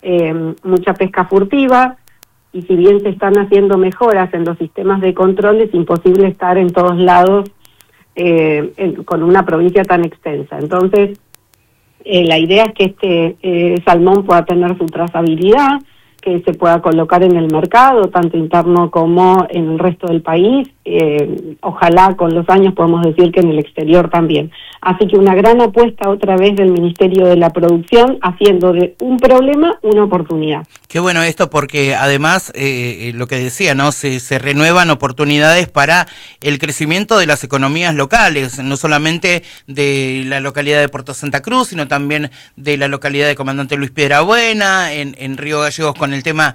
mucha pesca furtiva, y si bien se están haciendo mejoras en los sistemas de control, es imposible estar en todos lados con una provincia tan extensa. Entonces, la idea es que este salmón pueda tener su trazabilidad, que se pueda colocar en el mercado, tanto interno como en el resto del país. Ojalá con los años podamos decir que en el exterior también. Así que una gran apuesta otra vez del Ministerio de la Producción, haciendo de un problema una oportunidad. Qué bueno esto, porque además, lo que decía, ¿no? Se renuevan oportunidades para el crecimiento de las economías locales, no solamente de la localidad de Puerto Santa Cruz, sino también de la localidad de Comandante Luis Piedrabuena, en Río Gallegos, con el tema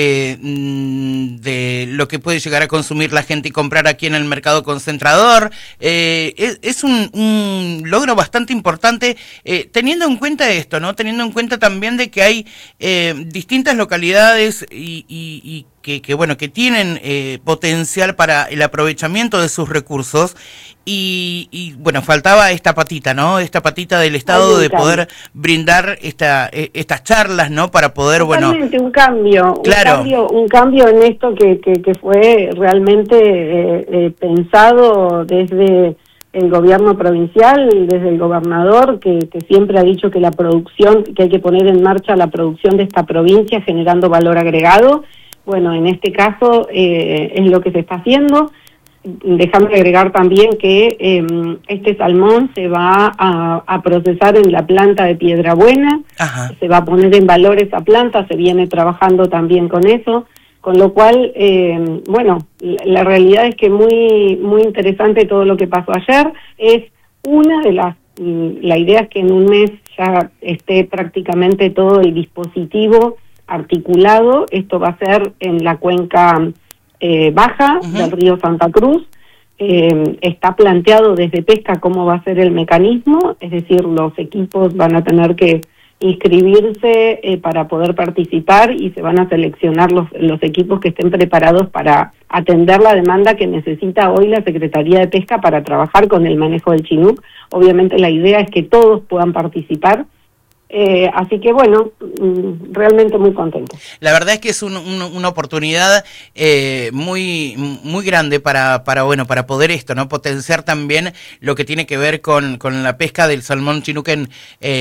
de lo que puede llegar a consumir la gente y comprar aquí en el mercado concentrador. Es un logro bastante importante, teniendo en cuenta esto, ¿no? Teniendo en cuenta también de que hay distintas localidades y que bueno, que tienen potencial para el aprovechamiento de sus recursos, y bueno, faltaba esta patita, ¿no? Esta patita del Estado de poder brindar estas charlas, ¿no? Para poder, totalmente, un cambio en esto que fue realmente pensado desde el gobierno provincial, desde el gobernador, que siempre ha dicho que la producción, que hay que poner en marcha la producción de esta provincia generando valor agregado. Bueno, en este caso es lo que se está haciendo. Déjame agregar también que este salmón se va a procesar en la planta de Piedrabuena. Ajá. Se va a poner en valor esa planta, se viene trabajando también con eso, con lo cual, bueno, la realidad es que muy interesante todo lo que pasó ayer. Es una de la idea es que en un mes ya esté prácticamente todo el dispositivo articulado. Esto va a ser en la cuenca baja del río Santa Cruz. Está planteado desde pesca cómo va a ser el mecanismo, es decir, los equipos van a tener que inscribirse para poder participar, y se van a seleccionar los equipos que estén preparados para atender la demanda que necesita hoy la Secretaría de Pesca para trabajar con el manejo del Chinook. Obviamente la idea es que todos puedan participar. Así que bueno, realmente muy contento. La verdad es que es una oportunidad muy grande para poder esto, ¿no? Potenciar también lo que tiene que ver con la pesca del salmón Chinook en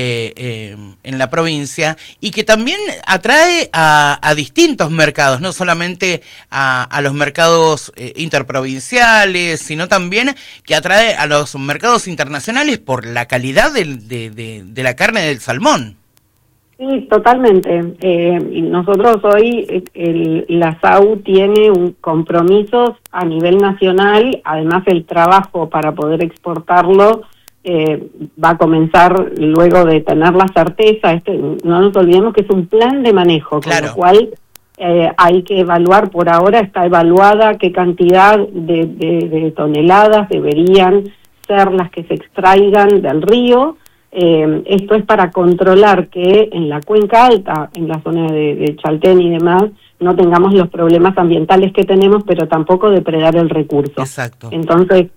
la provincia, y que también atrae a distintos mercados, no solamente a los mercados interprovinciales, sino también que atrae a los mercados internacionales por la calidad de la carne del salmón. Sí, totalmente. Nosotros hoy, la SAU tiene compromisos a nivel nacional. Además, el trabajo para poder exportarlo va a comenzar luego de tener la certeza. No nos olvidemos que es un plan de manejo, claro, con lo cual hay que evaluar. Por ahora está evaluada qué cantidad de toneladas deberían ser las que se extraigan del río. Esto es para controlar que en la cuenca alta, en la zona de Chaltén y demás, no tengamos los problemas ambientales que tenemos, pero tampoco depredar el recurso. Exacto. Entonces,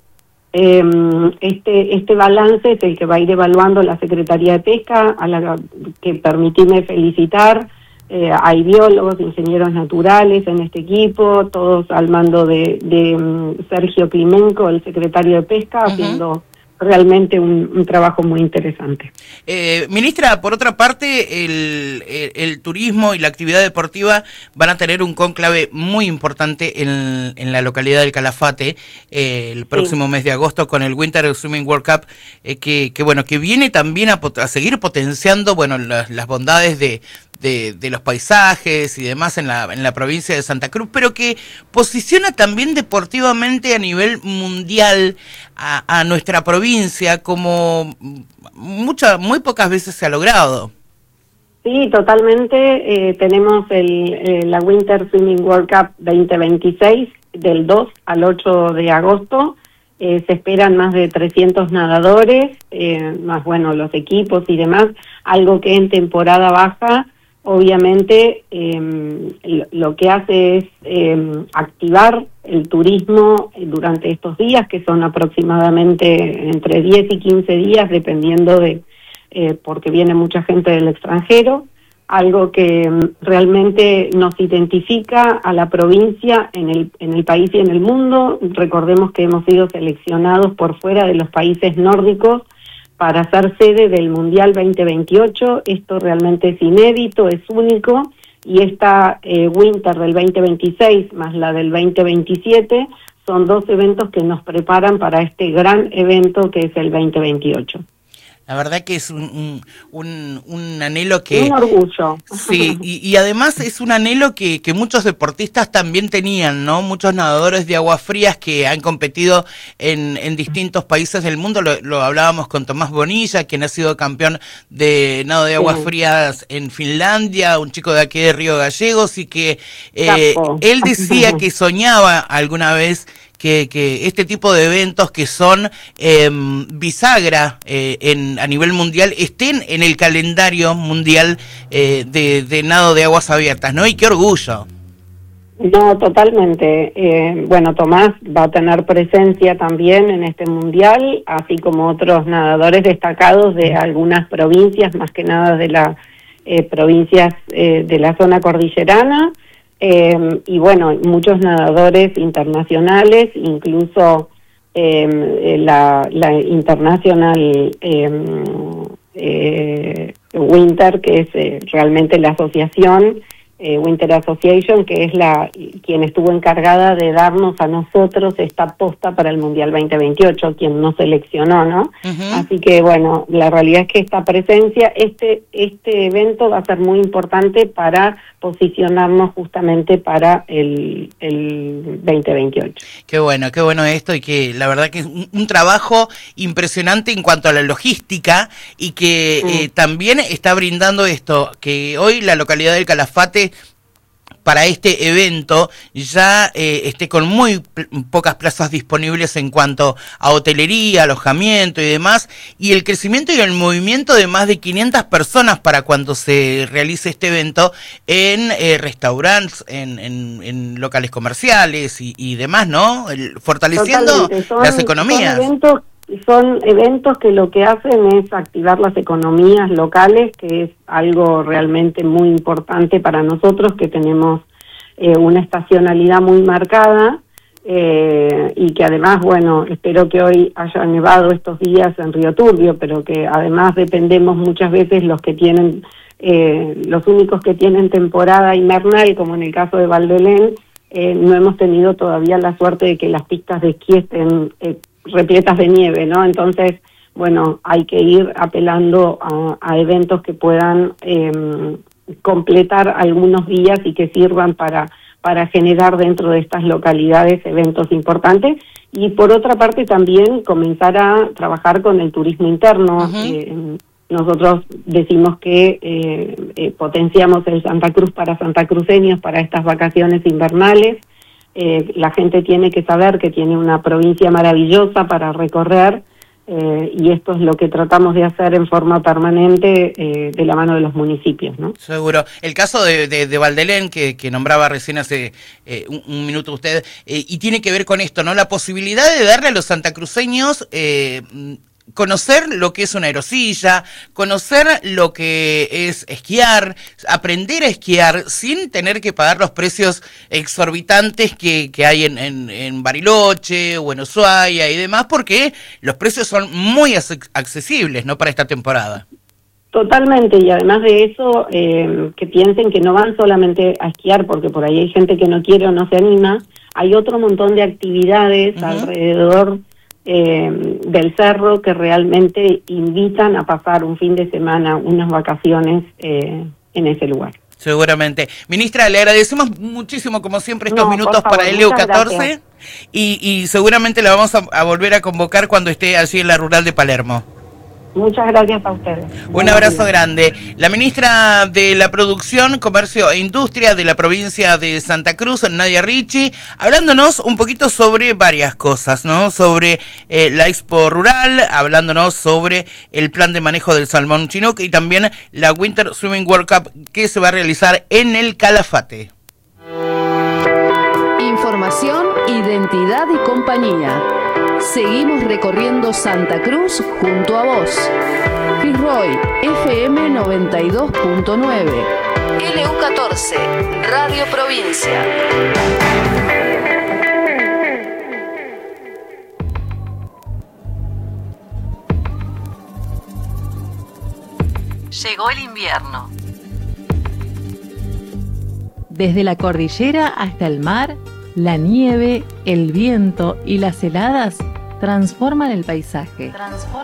este balance es el que va a ir evaluando la Secretaría de Pesca, a la que permitíme felicitar. Hay biólogos, ingenieros naturales en este equipo, todos al mando de Sergio Climenco, el secretario de Pesca, haciendo realmente un trabajo muy interesante. Ministra, por otra parte, el turismo y la actividad deportiva van a tener un cónclave muy importante en la localidad del Calafate el próximo mes de agosto, con el Winter Swimming World Cup, que viene también a seguir potenciando las bondades de los paisajes y demás en la provincia de Santa Cruz, pero que posiciona también deportivamente a nivel mundial a nuestra provincia, como muy pocas veces se ha logrado. Sí, totalmente. Tenemos la Winter Swimming World Cup 2026, del 2 al 8 de agosto. Se esperan más de 300 nadadores, más los equipos y demás, algo que en temporada baja obviamente lo que hace es activar el turismo durante estos días, que son aproximadamente entre 10 y 15 días, dependiendo porque viene mucha gente del extranjero. algo que realmente nos identifica a la provincia en el país y en el mundo. Recordemos que hemos sido seleccionados por fuera de los países nórdicos para ser sede del Mundial 2028. Esto realmente es inédito, es único, y esta Winter del 2026 más la del 2027 son 2 eventos que nos preparan para este gran evento que es el 2028. La verdad que es un anhelo que... Un orgullo. Sí, y además es un anhelo que muchos deportistas también tenían, ¿no? Muchos nadadores de aguas frías que han competido en distintos países del mundo. Lo hablábamos con Tomás Bonilla, quien ha sido campeón de nado de aguas frías en Finlandia, un chico de aquí de Río Gallegos, y que él decía que soñaba alguna vez que este tipo de eventos que son bisagra a nivel mundial estén en el calendario mundial de nado de aguas abiertas, ¿no? Y qué orgullo. No, totalmente. Bueno, Tomás va a tener presencia también en este mundial, así como otros nadadores destacados de algunas provincias, más que nada de las provincias de la zona cordillerana. Y bueno, muchos nadadores internacionales, incluso la International Winter, que es realmente la asociación, Winter Association, que es quien estuvo encargada de darnos a nosotros esta posta para el Mundial 2028, quien nos seleccionó, ¿no? Así que bueno, la realidad es que esta presencia, este evento va a ser muy importante para posicionarnos justamente para el 2028. Qué bueno esto, y que la verdad que es un trabajo impresionante en cuanto a la logística, y que también está brindando esto, que hoy la localidad del Calafate para este evento ya esté con muy pocas plazas disponibles en cuanto a hotelería, alojamiento y demás, y el crecimiento y el movimiento de más de 500 personas para cuando se realice este evento en restaurantes, en locales comerciales y demás, ¿no? Fortaleciendo las economías. Son eventos que lo que hacen es activar las economías locales, que es algo realmente muy importante para nosotros, que tenemos una estacionalidad muy marcada, y que además, bueno, espero que hoy haya nevado estos días en Río Turbio, pero que además dependemos muchas veces los únicos que tienen temporada invernal, como en el caso de Valdelén. No hemos tenido todavía la suerte de que las pistas de esquí estén repletas de nieve, ¿no? Entonces, bueno, hay que ir apelando a eventos que puedan completar algunos días y que sirvan para generar dentro de estas localidades eventos importantes. Y por otra parte también comenzar a trabajar con el turismo interno. Nosotros decimos que potenciamos el Santa Cruz para santacruceños para estas vacaciones invernales. La gente tiene que saber que tiene una provincia maravillosa para recorrer, y esto es lo que tratamos de hacer en forma permanente de la mano de los municipios, ¿no? Seguro. El caso de Valdelén, que nombraba recién hace un minuto usted, y tiene que ver con esto, ¿no? La posibilidad de darle a los santacruceños conocer lo que es una aerosilla, conocer lo que es esquiar, aprender a esquiar sin tener que pagar los precios exorbitantes que hay en Bariloche o en Ushuaia y demás, porque los precios son muy accesibles, ¿no?, para esta temporada. Totalmente, y además de eso, que piensen que no van solamente a esquiar, porque por ahí hay gente que no quiere o no se anima. Hay otro montón de actividades alrededor del cerro que realmente invitan a pasar un fin de semana, unas vacaciones en ese lugar. Seguramente. Ministra, le agradecemos muchísimo, como siempre, estos minutos para el EU14, y seguramente la vamos a volver a convocar cuando esté allí en la rural de Palermo. Muchas gracias a ustedes. Un abrazo grande. La ministra de la Producción, Comercio e Industria de la provincia de Santa Cruz, Nadia Ricci, hablándonos un poquito sobre varias cosas, ¿no? Sobre la Expo Rural, hablándonos sobre el plan de manejo del salmón chinook y también la Winter Swimming World Cup que se va a realizar en el Calafate. Información, identidad y compañía. Seguimos recorriendo Santa Cruz junto a vos. Fitzroy, FM 92.9. LU14, Radio Provincia. Llegó el invierno. Desde la cordillera hasta el mar, la nieve, el viento y las heladas transforman el paisaje.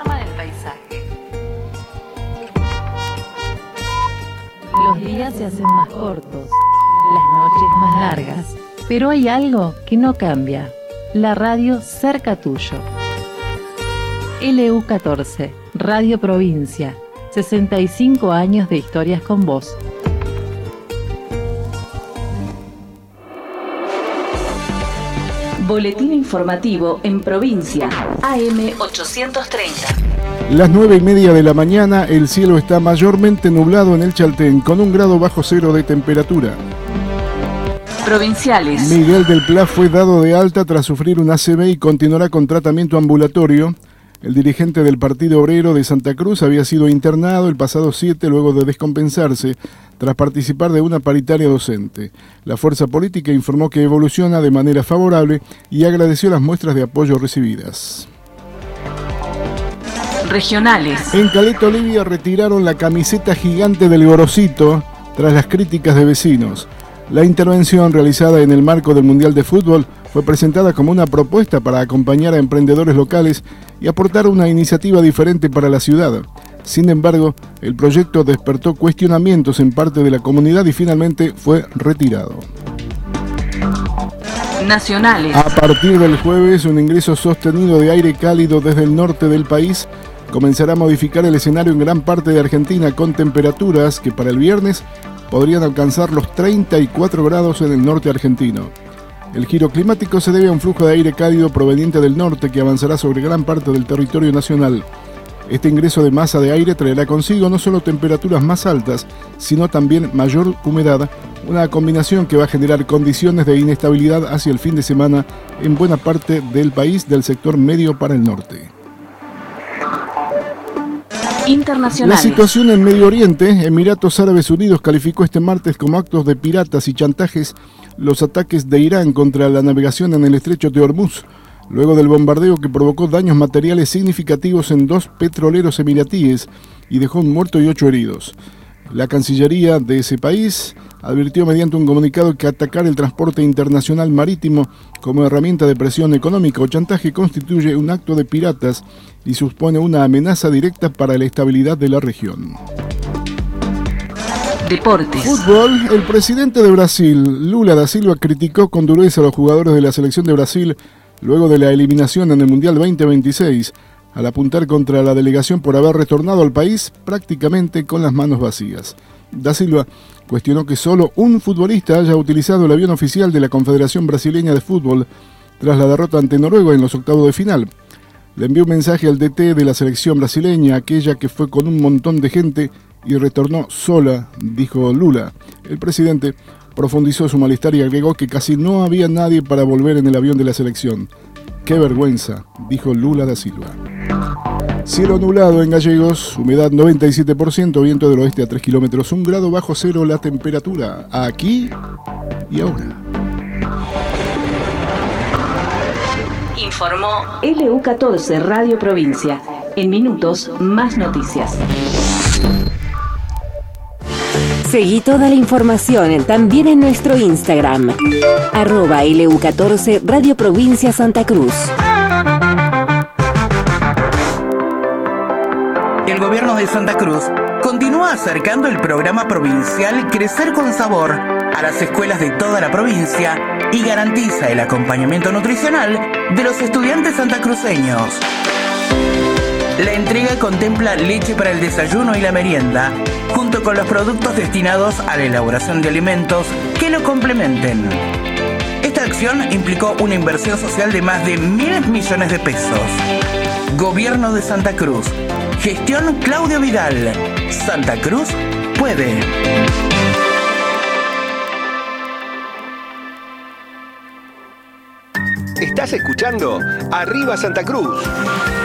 Los días se hacen más cortos, las noches más largas, pero hay algo que no cambia: la radio cerca tuyo. LU14, Radio Provincia, 65 años de historias con vos. Boletín informativo en provincia, AM 830. Las 9:30 de la mañana, el cielo está mayormente nublado en el Chaltén, con 1 grado bajo cero de temperatura. Provinciales. Miguel del Pla fue dado de alta tras sufrir un ACV y continuará con tratamiento ambulatorio. El dirigente del Partido Obrero de Santa Cruz había sido internado el pasado 7 luego de descompensarse tras participar de una paritaria docente. La fuerza política informó que evoluciona de manera favorable y agradeció las muestras de apoyo recibidas. Regionales. En Caleta Olivia retiraron la camiseta gigante del Gorosito tras las críticas de vecinos. La intervención realizada en el marco del Mundial de Fútbol fue presentada como una propuesta para acompañar a emprendedores locales y aportar una iniciativa diferente para la ciudad. Sin embargo, el proyecto despertó cuestionamientos en parte de la comunidad y finalmente fue retirado. Nacionales. A partir del jueves, un ingreso sostenido de aire cálido desde el norte del país comenzará a modificar el escenario en gran parte de Argentina, con temperaturas que para el viernes podrían alcanzar los 34 grados en el norte argentino. El giro climático se debe a un flujo de aire cálido proveniente del norte que avanzará sobre gran parte del territorio nacional. Este ingreso de masa de aire traerá consigo no solo temperaturas más altas, sino también mayor humedad, una combinación que va a generar condiciones de inestabilidad hacia el fin de semana en buena parte del país, del sector medio para el norte. Internacionales. La situación en Medio Oriente. Emiratos Árabes Unidos calificó este martes como actos de piratas y chantajes los ataques de Irán contra la navegación en el estrecho de Hormuz, luego del bombardeo que provocó daños materiales significativos en 2 petroleros emiratíes y dejó un muerto y 8 heridos. La Cancillería de ese país advirtió mediante un comunicado que atacar el transporte internacional marítimo como herramienta de presión económica o chantaje constituye un acto de piratas y supone una amenaza directa para la estabilidad de la región. Deportes. Fútbol. El presidente de Brasil, Lula da Silva, criticó con dureza a los jugadores de la selección de Brasil luego de la eliminación en el Mundial 2026, al apuntar contra la delegación por haber retornado al país prácticamente con las manos vacías. Da Silva cuestionó que solo un futbolista haya utilizado el avión oficial de la Confederación Brasileña de Fútbol tras la derrota ante Noruega en los octavos de final. Le envió un mensaje al DT de la selección brasileña, aquella que fue con un montón de gente y retornó sola, dijo Lula. El presidente profundizó su malestar y agregó que casi no había nadie para volver en el avión de la selección. ¡Qué vergüenza!, dijo Lula da Silva. Cielo nublado en Gallegos, humedad 97%, viento del oeste a 3 kilómetros, 1 grado bajo cero la temperatura, aquí y ahora. Informó LU14 Radio Provincia. En minutos, más noticias. Seguí toda la información también en nuestro Instagram, @LU14 Radio Provincia Santa Cruz. El gobierno de Santa Cruz continúa acercando el programa provincial Crecer con Sabor a las escuelas de toda la provincia y garantiza el acompañamiento nutricional de los estudiantes santacruceños. La entrega contempla leche para el desayuno y la merienda, junto con los productos destinados a la elaboración de alimentos que lo complementen. Esta acción implicó una inversión social de más de 1.000 millones de pesos. Gobierno de Santa Cruz. Gestión Claudio Vidal. Santa Cruz puede. Estás escuchando Arriba Santa Cruz.